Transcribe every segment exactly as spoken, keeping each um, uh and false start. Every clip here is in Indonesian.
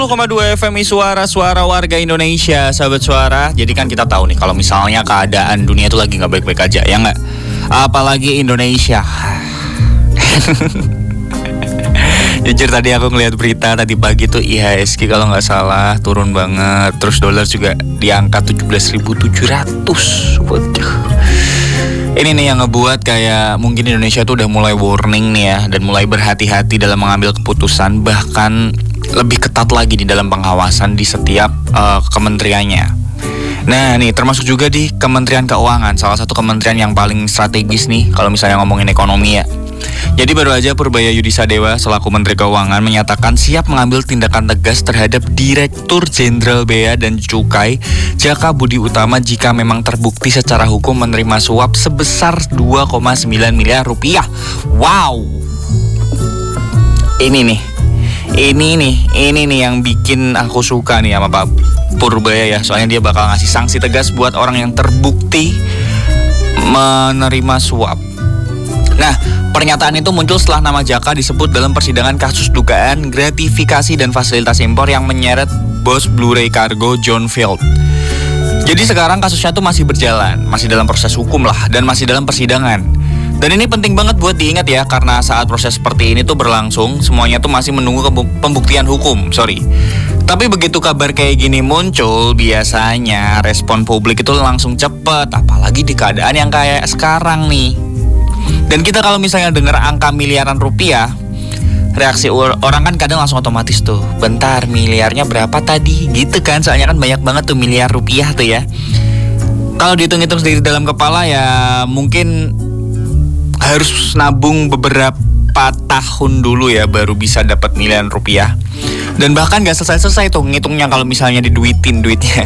satu koma dua F M I Suara, suara warga Indonesia, sahabat suara. Jadi kan kita tahu nih kalau misalnya keadaan dunia itu lagi nggak baik-baik aja, ya nggak? Apalagi Indonesia. Jujur tadi aku ngeliat berita tadi pagi tuh I H S G kalau nggak salah turun banget. Terus dolar juga di angka tujuh belas ribu tujuh ratus. Waduh. Ini nih yang ngebuat kayak mungkin Indonesia tuh udah mulai warning nih ya, dan mulai berhati-hati dalam mengambil keputusan, bahkan lebih ketat lagi di dalam pengawasan di setiap uh, kementeriannya. Nah nih termasuk juga di Kementerian Keuangan, salah satu kementerian yang paling strategis nih kalau misalnya ngomongin ekonomi ya. Jadi baru aja Purbaya Yudisadewa selaku Menteri Keuangan menyatakan siap mengambil tindakan tegas terhadap Direktur Jenderal Bea dan Cukai Jaka Budi Utama jika memang terbukti secara hukum menerima suap sebesar dua koma sembilan miliar rupiah. Wow. Ini nih. Ini nih, ini nih yang bikin aku suka nih sama Pak Purbaya ya. Soalnya dia bakal ngasih sanksi tegas buat orang yang terbukti menerima suap. Nah, pernyataan itu muncul setelah nama Jaka disebut dalam persidangan kasus dugaan gratifikasi dan fasilitas impor yang menyeret bos Blu-ray Cargo John Field. Jadi sekarang kasusnya tuh masih berjalan, masih dalam proses hukum lah, dan masih dalam persidangan. Dan ini penting banget buat diingat ya, karena saat proses seperti ini tuh berlangsung, semuanya tuh masih menunggu pembuktian hukum, sorry. Tapi begitu kabar kayak gini muncul, biasanya respon publik itu langsung cepet, apalagi di keadaan yang kayak sekarang nih. Dan kita kalau misalnya dengar angka miliaran rupiah, reaksi orang kan kadang langsung otomatis tuh, bentar miliarnya berapa tadi? Gitu kan, soalnya kan banyak banget tuh miliar rupiah tuh ya. Kalau dihitung-hitung sendiri dalam kepala ya mungkin harus nabung beberapa tahun dulu ya baru bisa dapat miliaran rupiah. Dan bahkan gak selesai-selesai tuh ngitungnya kalau misalnya diduitin duitnya.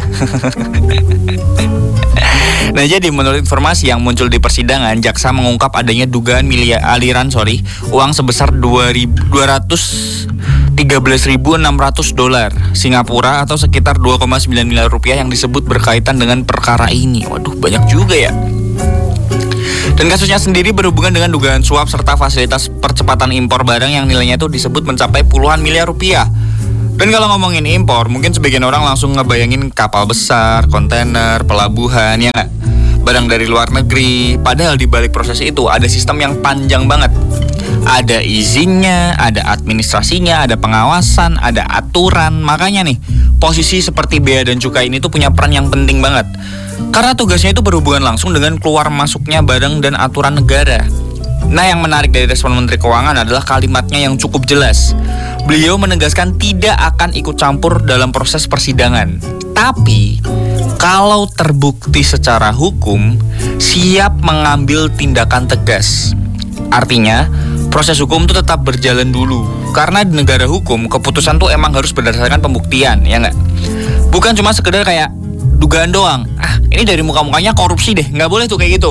Nah jadi menurut informasi yang muncul di persidangan, jaksa mengungkap adanya dugaan miliar aliran sorry uang sebesar dua ratus tiga belas ribu enam ratus dolar Singapura atau sekitar dua koma sembilan miliar rupiah yang disebut berkaitan dengan perkara ini. Waduh banyak juga ya. Dan kasusnya sendiri berhubungan dengan dugaan suap serta fasilitas percepatan impor barang yang nilainya itu disebut mencapai puluhan miliar rupiah. Dan kalau ngomongin impor, mungkin sebagian orang langsung ngebayangin kapal besar, kontainer, pelabuhan, ya nggak? Barang dari luar negeri. Padahal di balik proses itu ada sistem yang panjang banget. Ada izinnya, ada administrasinya, ada pengawasan, ada aturan. Makanya nih, posisi seperti bea dan cukai ini tuh punya peran yang penting banget. Karena tugasnya itu berhubungan langsung dengan keluar masuknya barang dan aturan negara. Nah yang menarik dari respon Menteri Keuangan adalah kalimatnya yang cukup jelas. Beliau menegaskan tidak akan ikut campur dalam proses persidangan. Tapi kalau terbukti secara hukum, siap mengambil tindakan tegas. Artinya proses hukum itu tetap berjalan dulu. Karena di negara hukum keputusan tuh emang harus berdasarkan pembuktian, ya nggak? Bukan cuma sekedar kayak dugaan doang. Ah, ini dari muka-mukanya korupsi deh. Nggak boleh tuh kayak gitu.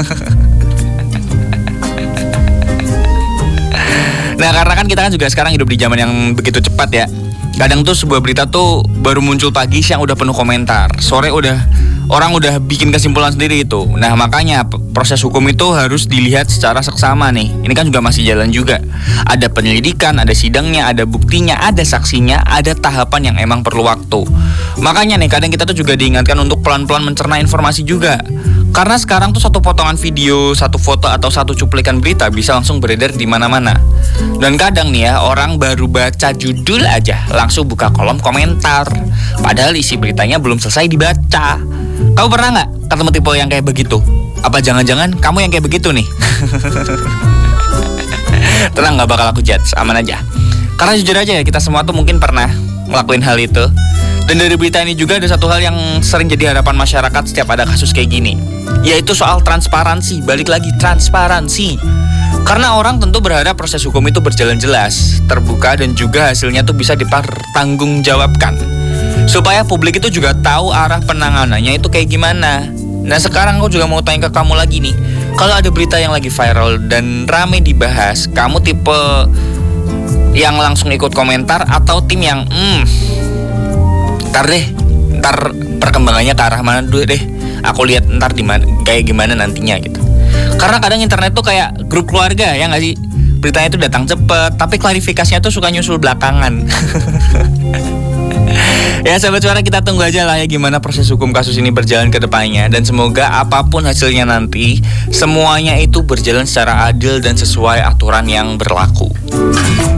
Nah, karena kan kita kan juga sekarang hidup di zaman yang begitu cepat ya. Kadang tuh sebuah berita tuh baru muncul pagi, siang udah penuh komentar. Sore udah orang udah bikin kesimpulan sendiri itu. Nah, makanya proses hukum itu harus dilihat secara seksama nih. Ini kan juga masih jalan juga. Ada penyelidikan, ada sidangnya, ada buktinya, ada saksinya, ada tahapan yang emang perlu waktu. Makanya nih kadang kita tuh juga diingatkan untuk pelan-pelan mencerna informasi juga. Karena sekarang tuh satu potongan video, satu foto atau satu cuplikan berita bisa langsung beredar di mana-mana. Dan kadang nih ya orang baru baca judul aja langsung buka kolom komentar. Padahal isi beritanya belum selesai dibaca. Kamu pernah nggak ketemu tipe yang kayak begitu? Apa jangan-jangan kamu yang kayak begitu nih? Tenang, nggak bakal aku judge, aman aja. Karena jujur aja ya kita semua tuh mungkin pernah ngelakuin hal itu. Dan dari berita ini juga ada satu hal yang sering jadi harapan masyarakat setiap ada kasus kayak gini, yaitu soal transparansi. Balik lagi transparansi. Karena orang tentu berharap proses hukum itu berjalan jelas, terbuka, dan juga hasilnya tuh bisa dipertanggungjawabkan, supaya publik itu juga tahu arah penanganannya itu kayak gimana. Nah sekarang aku juga mau tanya ke kamu lagi nih, kalau ada berita yang lagi viral dan rame dibahas, kamu tipe yang langsung ikut komentar atau tim yang hmm ntar deh, ntar perkembangannya ke arah mana dulu deh, aku lihat ntar dimana, kayak gimana nantinya gitu. Karena kadang internet tuh kayak grup keluarga ya nggak sih, beritanya tuh datang cepet tapi klarifikasinya tuh suka nyusul belakangan. Ya sahabat suara, kita tunggu aja lah ya gimana proses hukum kasus ini berjalan ke depannya. Dan semoga apapun hasilnya nanti, semuanya itu berjalan secara adil dan sesuai aturan yang berlaku.